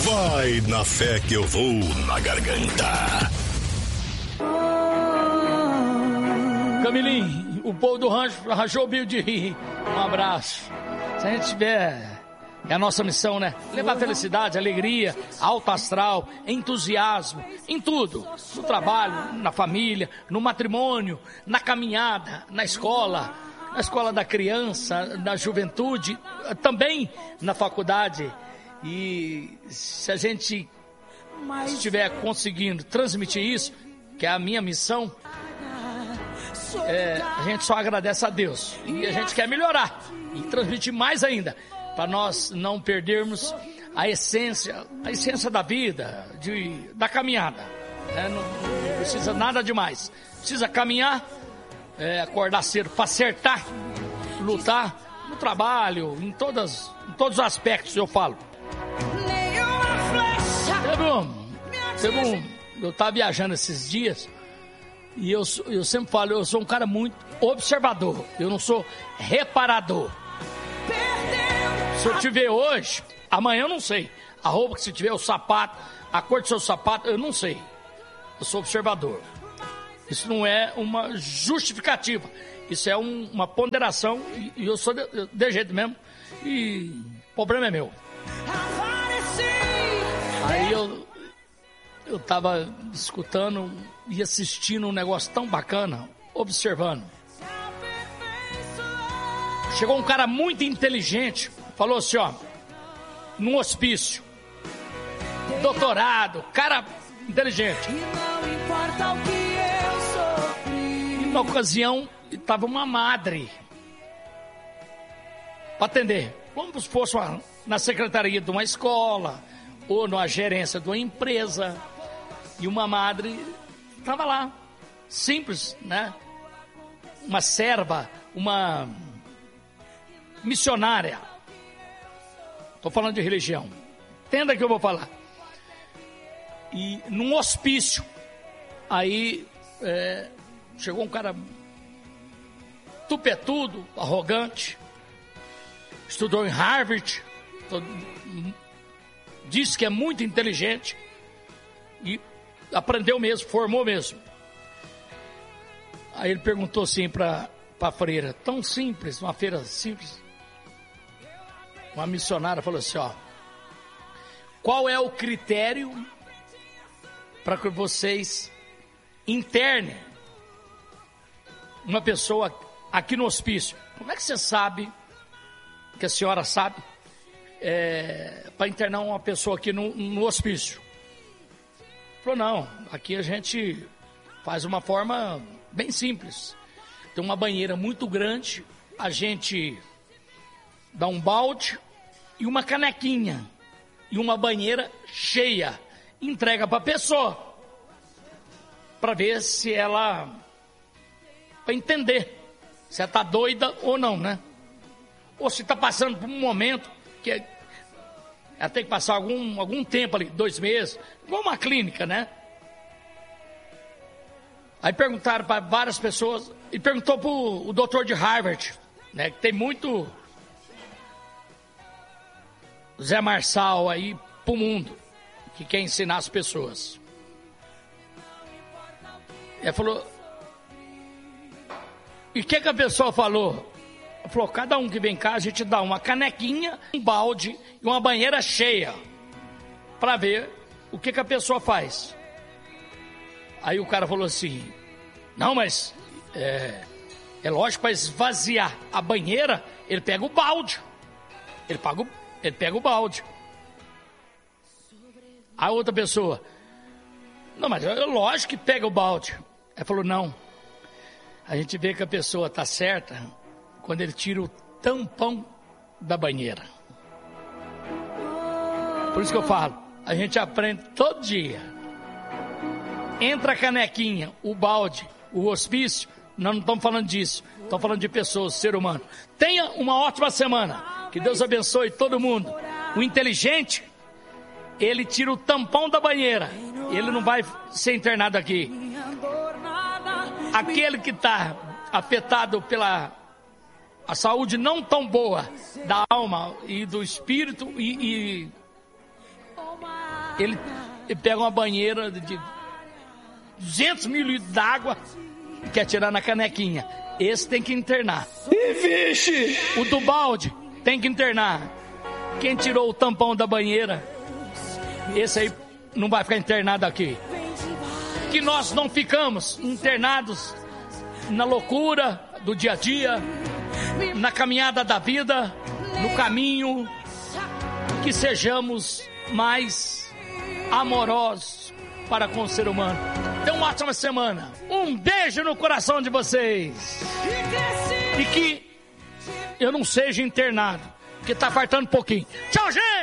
Vai na fé que eu vou na garganta. Camilinho, o povo do rancho rachou o bico de rir. Um abraço. Se a gente tiver... É a nossa missão, né? Levar felicidade, alegria, alto astral, entusiasmo, em tudo. No trabalho, na família, no matrimônio, na caminhada, na escola da criança, na juventude, também na faculdade. E se a gente estiver conseguindo transmitir isso, que é a minha missão, a gente só agradece a Deus. E a gente quer melhorar e transmitir mais ainda, para nós não perdermos a essência da vida, da caminhada. Não precisa nada demais. Precisa caminhar, acordar cedo para acertar, lutar no trabalho, em todos os aspectos, eu falo. Eu estava viajando esses dias e eu sempre falo, eu sou um cara muito observador, eu não sou reparador. Se eu te ver hoje, amanhã eu não sei. A roupa que você tiver, o sapato, a cor do seu sapato, eu não sei. Eu sou observador. Isso não é uma justificativa. Isso é uma ponderação e eu sou de jeito mesmo. E o problema é meu. Aí eu tava escutando e assistindo um negócio tão bacana, observando. Chegou um cara muito inteligente, falou assim, ó, num hospício, doutorado, cara inteligente. E na ocasião, estava uma madre para atender. Como se fosse na secretaria de uma escola ou na gerência de uma empresa. E uma madre estava lá, simples, né? Uma serva, uma missionária. Estou falando de religião. Entenda que eu vou falar. E num hospício, aí chegou um cara tupetudo, arrogante, estudou em Harvard, disse que é muito inteligente e aprendeu mesmo, formou mesmo. Aí ele perguntou assim para a freira, tão simples, uma feira simples. Uma missionária falou assim, ó, qual é o critério para que vocês internem uma pessoa aqui no hospício? Como é que você sabe, que a senhora sabe, para internar uma pessoa aqui no hospício? Falou, não, aqui a gente faz uma forma bem simples. Tem uma banheira muito grande, a gente dá um balde e uma canequinha e uma banheira cheia, entrega para a pessoa, para ver se ela, para entender se ela está doida ou não, né? Ou se está passando por um momento que ela tem que passar algum tempo ali, 2 meses, igual uma clínica, né? Aí perguntaram para várias pessoas, e perguntou para o doutor de Harvard, né? Que tem muito Zé Marçal aí pro mundo, que quer ensinar as pessoas. Ele falou, e o que a pessoa falou? Ele falou, cada um que vem cá, a gente dá uma canequinha, um balde e uma banheira cheia, para ver o que a pessoa faz. Aí o cara falou assim, não, mas é lógico, para esvaziar a banheira, ele pega o balde. Ele pega o balde. A outra pessoa, não, mas é lógico que pega o balde. Ele falou, não, a gente vê que a pessoa está certa quando ele tira o tampão da banheira. Por isso que eu falo, a gente aprende todo dia. Entra a canequinha, o balde, o hospício, nós não estamos falando disso, estamos falando de pessoas, ser humano. Tenha uma ótima semana, que Deus abençoe todo mundo. O inteligente, ele tira o tampão da banheira, ele não vai ser internado aqui. Aquele que está afetado pela a saúde não tão boa da alma e do espírito e ele pega uma banheira de 200 mil litros d'água e quer tirar na canequinha. Esse tem que internar. Vixe! O do balde tem que internar. Quem tirou o tampão da banheira, esse aí não vai ficar internado aqui. Que nós não ficamos internados na loucura do dia a dia, na caminhada da vida, no caminho, que sejamos mais amorosos para com o ser humano. Tenham uma ótima semana. Um beijo no coração de vocês. E que eu não seja internado, porque tá faltando um pouquinho. Tchau, gente!